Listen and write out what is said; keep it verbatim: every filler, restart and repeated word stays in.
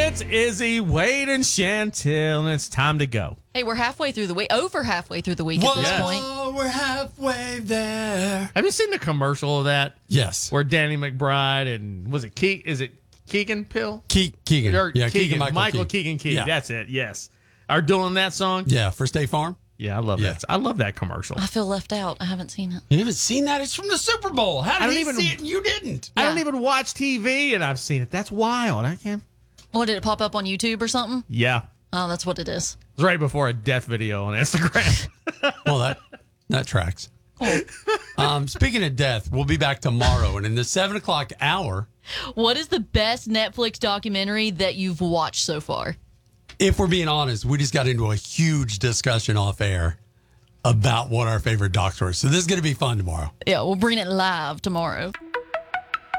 It's Izzy, Wade, and Chantel, and it's time to go. Hey, we're halfway through the week, over halfway through the week Whoa, at this Yes. point. we're halfway there. Have you seen the commercial of that? Yes. Where Danny McBride and, was it Ke- is it Keegan Pill? Ke- Keegan. Or Yeah, Keegan, Keegan, Michael, Keegan. Keegan Key. Yeah. That's it, yes. Are doing that song? Yeah, for State Farm. Yeah, I love Yeah. that. I love that commercial. I feel left out. I haven't seen it. You haven't seen that? It's from the Super Bowl. How I did don't he even- see it and you didn't? I don't Yeah. even watch T V, and I've seen it. That's wild. I can't. What, did it pop up on YouTube or something? Yeah. Oh, that's what it is. It was right before a death video on Instagram. Well, that that tracks. Um, speaking of death, we'll be back tomorrow. And in the seven o'clock hour, What is the best Netflix documentary that you've watched so far? if we're being honest, we just got into a huge discussion off air about what our favorite docs were. So this is going to be fun tomorrow. Yeah, we'll bring it live tomorrow.